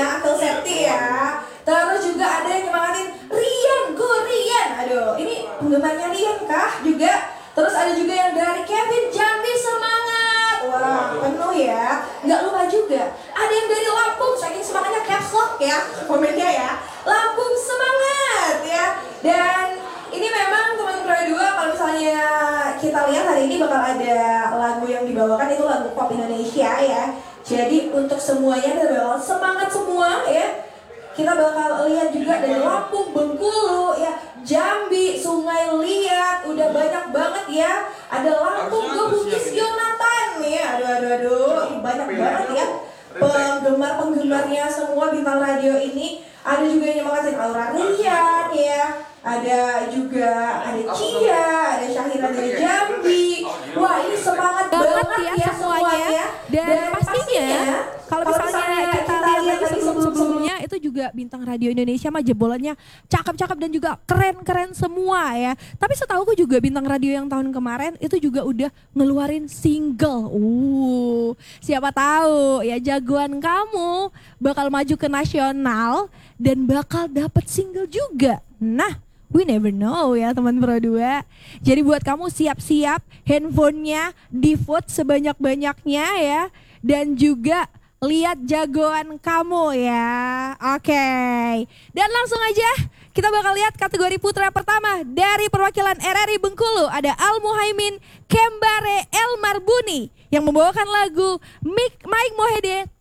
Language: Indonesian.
ya, Uncle Septi ya. Terus juga ada yang nyemangatin Rian, go Rian. Aduh, ini penggemarnya Rian kah juga? Terus ada juga yang dari Kevin Jambi, semangat. Wah, penuh ya. Nggak lupa juga, ada yang dari Lampung, saking semangatnya caps lock ya komennya ya. Lampung semangat ya. Dan ini memang teman-teman dua, kalau misalnya kita lihat hari ini bakal ada lagu yang dibawakan, itu lagu pop Indonesia ya. Jadi untuk semuanya kita bakal semangat semua ya. Kita bakal lihat juga dari Lampung, Bengkulu ya, Jambi, Sungai Liat, udah banyak banget ya. Ada Lampung, Bugis, Yonatan ya. Aduh, banyak banget ya penggemar-penggemarnya semua Bintang Radio ini. Ada juga yang nyemangatin Aura Rian ya. Ada juga Cia, ada Syahira dari Jambi. Wah, ini semangat banget ya semuanya. Dan pastinya kalau misalnya kita lihat lagi sebelum-sebelumnya itu juga Bintang Radio Indonesia mah jebolannya cakep-cakep dan juga keren-keren semua ya. Tapi setahuku juga Bintang Radio yang tahun kemarin itu juga udah ngeluarin single. Siapa tahu ya jagoan kamu bakal maju ke nasional dan bakal dapet single juga. Nah, we never know ya teman Pro 2. Jadi buat kamu siap-siap handphonenya di vote sebanyak-banyaknya ya. Dan juga lihat jagoan kamu ya. Oke. Dan langsung aja kita bakal lihat kategori putra pertama dari perwakilan RRI Bengkulu. Ada Al Muhaimin Kembare El Marbuni yang membawakan lagu Mike Mohede